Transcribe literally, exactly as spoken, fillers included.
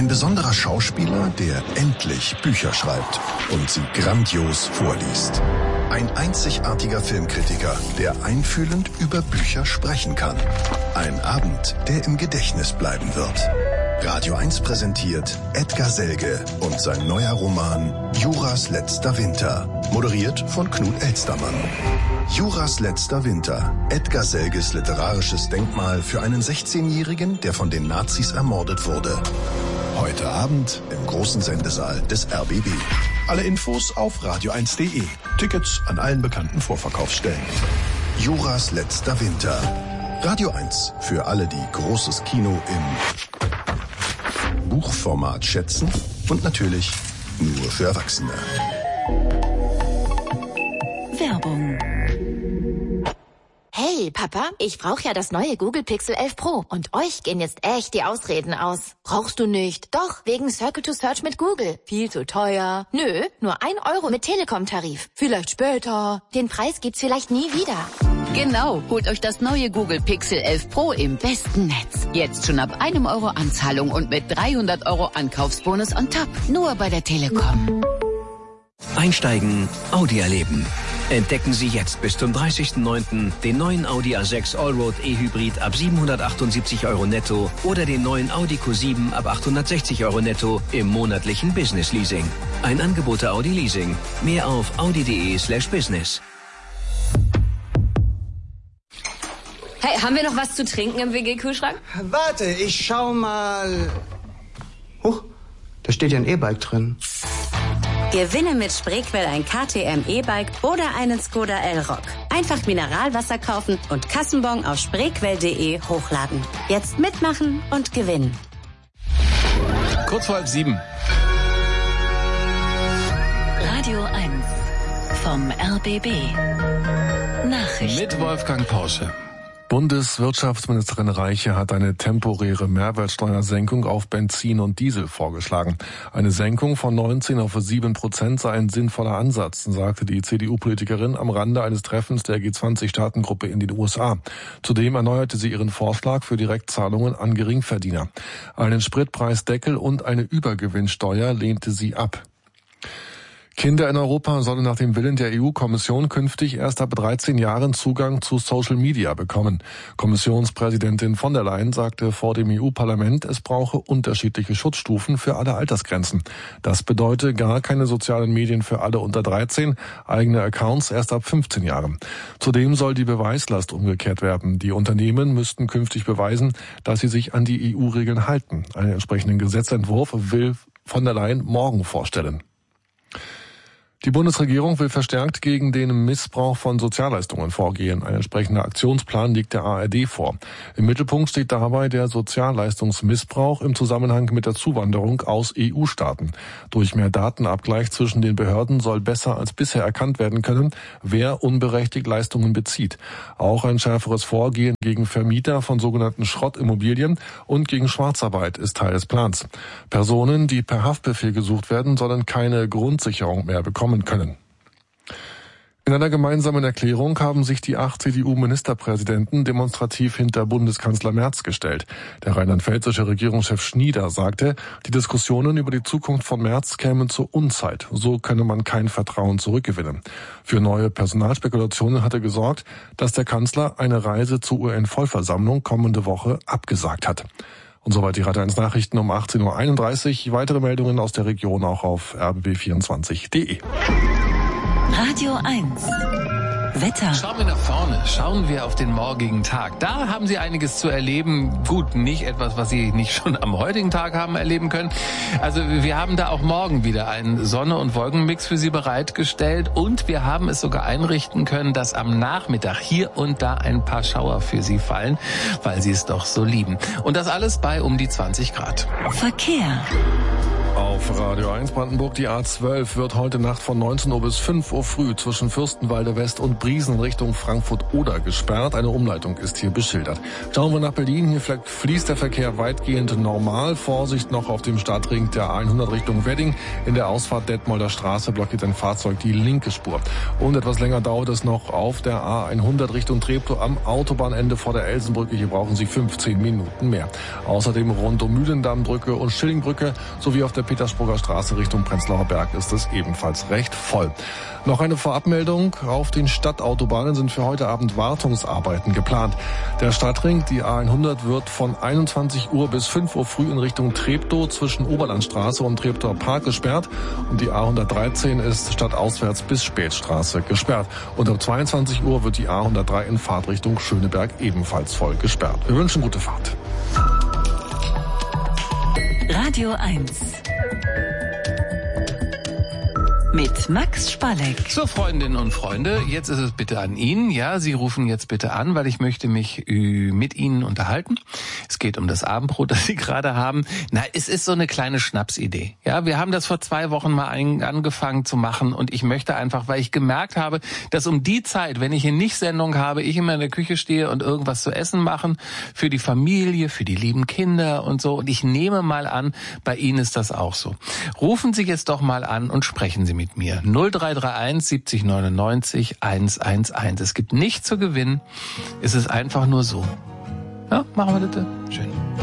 Ein besonderer Schauspieler, der endlich Bücher schreibt und sie grandios vorliest. Ein einzigartiger Filmkritiker, der einfühlend über Bücher sprechen kann. Ein Abend, der im Gedächtnis bleiben wird. Radio eins präsentiert Edgar Selge und sein neuer Roman Juras letzter Winter. Moderiert von Knut Elstermann. Juras letzter Winter. Edgar Selges literarisches Denkmal für einen sechzehnjährigen, der von den Nazis ermordet wurde. Heute Abend im großen Sendesaal des R B B. Alle Infos auf radio eins punkt de. Tickets an allen bekannten Vorverkaufsstellen. Juras letzter Winter. Radio eins für alle, die großes Kino im Buchformat schätzen und natürlich nur für Erwachsene. Werbung. Hey, Papa, ich brauche ja das neue Google Pixel elf Pro. Und euch gehen jetzt echt die Ausreden aus. Brauchst du nicht? Doch, wegen Circle to Search mit Google. Viel zu teuer. Nö, nur ein Euro mit Telekom-Tarif. Vielleicht später. Den Preis gibt's vielleicht nie wieder. Genau, holt euch das neue Google Pixel elf Pro im besten Netz. Jetzt schon ab einem Euro Anzahlung und mit dreihundert Euro Ankaufsbonus on top. Nur bei der Telekom. Einsteigen, Audi erleben. Entdecken Sie jetzt bis zum dreißigsten neunten den neuen Audi A sechs Allroad E-Hybrid ab siebenhundertachtundsiebzig Euro netto oder den neuen Audi Q sieben ab achthundertsechzig Euro netto im monatlichen Business Leasing. Ein Angebot der Audi Leasing. Mehr auf audi.de slash business. Hey, haben wir noch was zu trinken im W G-Kühlschrank? Warte, ich schau mal. Huch, da steht ja ein E-Bike drin. Gewinne mit Spreequell ein K T M E-Bike oder einen Skoda Elroq. Einfach Mineralwasser kaufen und Kassenbon auf spreequell punkt de hochladen. Jetzt mitmachen und gewinnen. Kurz vor halb sieben. Radio eins vom R B B. Nachrichten. Mit Wolfgang Porsche. Bundeswirtschaftsministerin Reiche hat eine temporäre Mehrwertsteuersenkung auf Benzin und Diesel vorgeschlagen. Eine Senkung von neunzehn auf sieben Prozent sei ein sinnvoller Ansatz, sagte die C D U-Politikerin am Rande eines Treffens der G zwanzig Staatengruppe in den U S A. Zudem erneuerte sie ihren Vorschlag für Direktzahlungen an Geringverdiener. Einen Spritpreisdeckel und eine Übergewinnsteuer lehnte sie ab. Kinder in Europa sollen nach dem Willen der E U-Kommission künftig erst ab dreizehn Jahren Zugang zu Social Media bekommen. Kommissionspräsidentin von der Leyen sagte vor dem E U-Parlament, es brauche unterschiedliche Schutzstufen für alle Altersgrenzen. Das bedeutet gar keine sozialen Medien für alle unter dreizehn, eigene Accounts erst ab fünfzehn Jahren. Zudem soll die Beweislast umgekehrt werden. Die Unternehmen müssten künftig beweisen, dass sie sich an die E U-Regeln halten. Einen entsprechenden Gesetzentwurf will von der Leyen morgen vorstellen. Die Bundesregierung will verstärkt gegen den Missbrauch von Sozialleistungen vorgehen. Ein entsprechender Aktionsplan liegt der A R D vor. Im Mittelpunkt steht dabei der Sozialleistungsmissbrauch im Zusammenhang mit der Zuwanderung aus E U-Staaten. Durch mehr Datenabgleich zwischen den Behörden soll besser als bisher erkannt werden können, wer unberechtigt Leistungen bezieht. Auch ein schärferes Vorgehen gegen Vermieter von sogenannten Schrottimmobilien und gegen Schwarzarbeit ist Teil des Plans. Personen, die per Haftbefehl gesucht werden, sollen keine Grundsicherung mehr bekommen können. In einer gemeinsamen Erklärung haben sich die acht C D U-Ministerpräsidenten demonstrativ hinter Bundeskanzler Merz gestellt. Der rheinland-pfälzische Regierungschef Schnieder sagte, die Diskussionen über die Zukunft von Merz kämen zur Unzeit. So könne man kein Vertrauen zurückgewinnen. Für neue Personalspekulationen hatte gesorgt, dass der Kanzler eine Reise zur U N-Vollversammlung kommende Woche abgesagt hat. Und soweit die Radio eins Nachrichten um achtzehn Uhr einunddreißig. Weitere Meldungen aus der Region auch auf r b b vierundzwanzig punkt de. Radio eins. Wetter. Schauen wir nach vorne, schauen wir auf den morgigen Tag. Da haben Sie einiges zu erleben. Gut, nicht etwas, was Sie nicht schon am heutigen Tag haben erleben können. Also wir haben da auch morgen wieder einen Sonne- und Wolkenmix für Sie bereitgestellt. Und wir haben es sogar einrichten können, dass am Nachmittag hier und da ein paar Schauer für Sie fallen, weil Sie es doch so lieben. Und das alles bei um die zwanzig Grad. Verkehr. Auf Radio eins Brandenburg, die A zwölf wird heute Nacht von neunzehn Uhr bis fünf Uhr früh zwischen Fürstenwalde West und Briesen in Richtung Frankfurt-Oder gesperrt. Eine Umleitung ist hier beschildert. Schauen wir nach Berlin. Hier fließt der Verkehr weitgehend normal. Vorsicht noch auf dem Stadtring der hundert Richtung Wedding. In der Ausfahrt Detmolder Straße blockiert ein Fahrzeug die linke Spur. Und etwas länger dauert es noch auf der A hundert Richtung Treptow am Autobahnende vor der Elsenbrücke. Hier brauchen Sie fünfzehn Minuten mehr. Außerdem rund um Mühlendammbrücke und Schillingbrücke sowie auf der Petersburger Straße Richtung Prenzlauer Berg ist es ebenfalls recht voll. Noch eine Vorabmeldung. Auf den Stadtautobahnen sind für heute Abend Wartungsarbeiten geplant. Der Stadtring, die A hundert, wird von einundzwanzig Uhr bis fünf Uhr früh in Richtung Treptow zwischen Oberlandstraße und Treptower Park gesperrt. Und die A hundertdreizehn ist stadtauswärts bis Spätstraße gesperrt. Und um zweiundzwanzig Uhr wird die A hundertdrei in Fahrtrichtung Schöneberg ebenfalls voll gesperrt. Wir wünschen gute Fahrt. Radio eins. Mit Max Spalleck. So, Freundinnen und Freunde, jetzt ist es bitte an Ihnen. Ja, Sie rufen jetzt bitte an, weil ich möchte mich äh, mit Ihnen unterhalten. Es geht um das Abendbrot, das Sie gerade haben. Na, es ist so eine kleine Schnapsidee. Ja, wir haben das vor zwei Wochen mal ein, angefangen zu machen und ich möchte einfach, weil ich gemerkt habe, dass um die Zeit, wenn ich hier nicht Sendung habe, ich immer in der Küche stehe und irgendwas zu essen machen für die Familie, für die lieben Kinder und so. Und ich nehme mal an, bei Ihnen ist das auch so. Rufen Sie jetzt doch mal an und sprechen Sie mit mit mir. null drei drei eins siebzig neunundneunzig hundertunelf. Es gibt nichts zu gewinnen. Es ist einfach nur so. Ja, machen wir das. Schön.